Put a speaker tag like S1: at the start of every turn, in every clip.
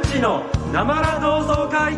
S1: ッチのなまら同窓会。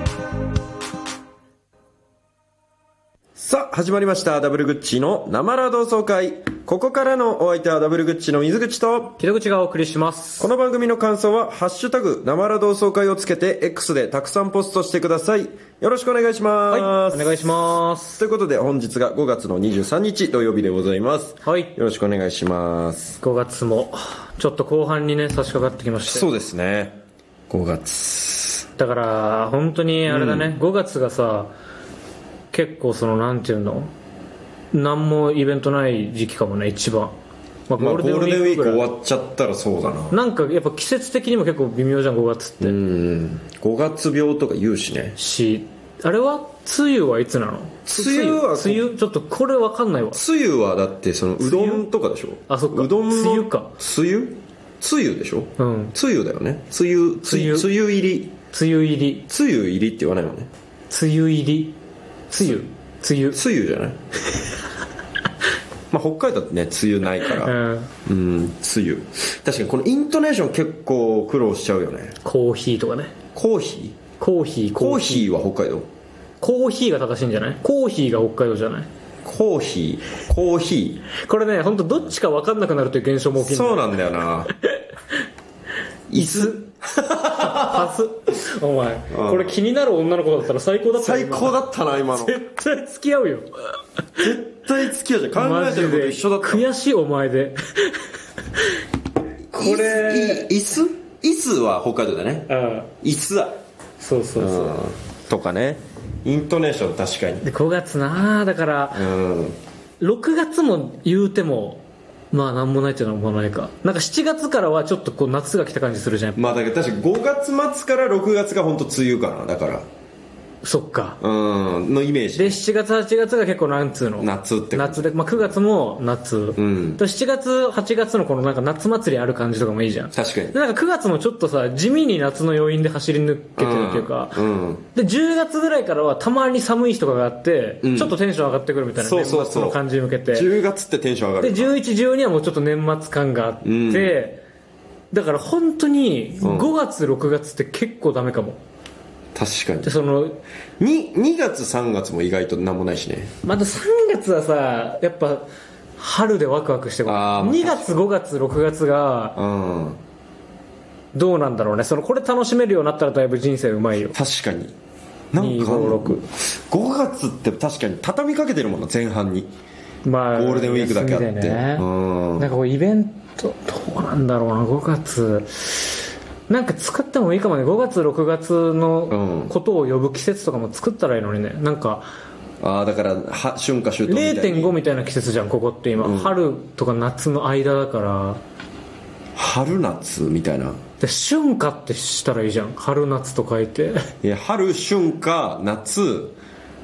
S1: さあ始まりました、ダブルグッチのなまら同窓会。ここからのお相手はダブルグッチの水口と
S2: 木戸口がお送りします。
S1: この番組の感想はハッシュタグなまら同窓会をつけて X でたくさんポストしてください。よろしくお願いします。
S2: はい、お願いします。
S1: ということで本日が5月の23日土曜日でございます。
S2: はい、
S1: よろしくお願いします。
S2: 5月もちょっと後半にね差し掛かってきまして。
S1: そうですね、5月
S2: だから本当にあれだね、5月がさ結構そのなんていうの、何もイベントない時期かもね一番。ゴ
S1: ールデンウィーク終わっちゃったらそうだな。なん
S2: かやっぱ季節的にも結構微妙じゃん5月って。
S1: 5月病とか言うしね。
S2: あれは梅雨はいつなの？
S1: 梅雨
S2: ちょっとこれ分かんないわ。
S1: 梅雨はだってそのうどんとかでしょ。
S2: あ、そっか。
S1: うどんの
S2: 梅雨か。
S1: 梅雨でしょ。
S2: うん。
S1: 梅雨だよね。梅雨入り。
S2: 梅雨入り。
S1: 梅雨入りって言わないもんね。
S2: 梅雨入り。梅雨
S1: じゃないまあ北海道ってね梅雨ないから梅雨。確かにこのイントネーション結構苦労しちゃうよね。
S2: コーヒーとかね。
S1: コーヒーは北海道。
S2: コーヒーが正しいんじゃない？コーヒーが北海道じゃない？
S1: コーヒー
S2: これね、本当どっちか分かんなくなるという現象も起きる。
S1: そうなんだよな
S2: 椅子パス。お前、これ気になる女の子だったら最高だった。
S1: 最高だったな今の。
S2: 絶対付き合うよ。
S1: 絶対付き合うじゃん。考えてること一緒だった。
S2: 悔しいお前で。これ
S1: 椅子は北海道だね。椅子だ。
S2: そう
S1: とかね、イントネーション確かに。
S2: で5月な、だから6月も言うてもまあなんもないっていうのはもうないか。なんか7月からはちょっとこう夏が来た感じするじゃん。
S1: まあだけど確かに5月末から6月が本当梅雨かな。だから
S2: そっか
S1: のイメージ
S2: で、7月8月が結構なんつうの
S1: 夏って
S2: 夏で、まあ、9月も夏、と7月8月のこのなんか夏祭りある感じとかもいいじゃん。
S1: 確かに。
S2: でなんか9月もちょっとさ地味に夏の余韻で走り抜けてるっていうか、で10月ぐらいからはたまに寒い日とかがあって、ちょっとテンション上がってくるみたいな、年末の感じに向けて。
S1: 10月ってテンション上がる。
S2: で11、12はもうちょっと年末感があって、だから本当に5月6月って結構ダメかも。
S1: 確かに。
S2: でその
S1: 2月3月も意外と何もないしね。
S2: また3月はさやっぱ春でワクワクして2月5月6月がどうなんだろうね。これ楽しめるようになったらだいぶ人生うまいよ。
S1: 確かに。なんか5月って確かに畳みかけてるもんな前半に。まあゴールデンウィークだけあって、
S2: ね、なんかこうイベントどうなんだろうな。5月なんか作ってもいいかもね。5月6月のことを呼ぶ季節とかも作ったらいいのにね。なんか
S1: だから春夏秋冬みたいに
S2: 0.5 みたいな季節じゃんここって今、春とか夏の間だから
S1: 春夏みたいな。
S2: で春夏ってしたらいいじゃん。春夏と書いて。
S1: いや春春夏夏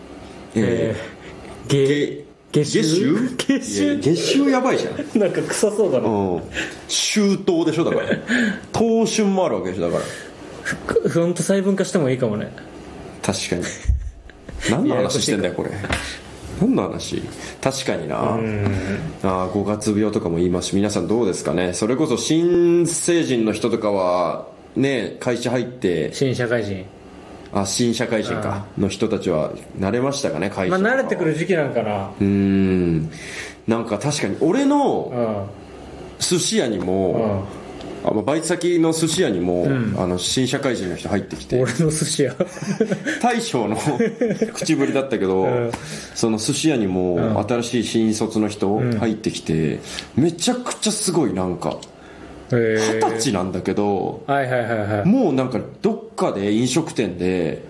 S1: 夏秋やばいじゃん。
S2: なんか臭そうだな。
S1: 秋冬でしょ。だから冬春もあるわけでしょ。だから
S2: ほんと細分化してもいいかもね。
S1: 確かに。何の話してんだよこれ。何の話。確かにな。5月病とかも言いますし、皆さんどうですかね。それこそ新成人の人とかはね、会社入って
S2: 新社会人
S1: かの人たちは慣れましたかね。会社
S2: 慣れてくる時期なんかな。
S1: なんか確かに俺の寿司屋にも、バイト先の寿司屋にも、新社会人の人入ってきて。
S2: 俺の寿司屋
S1: 大将の口ぶりだったけど、その寿司屋にも新しい新卒の人入ってきて、めちゃくちゃすごいなんか20歳なんだけど、もうなんかどっかで飲食店で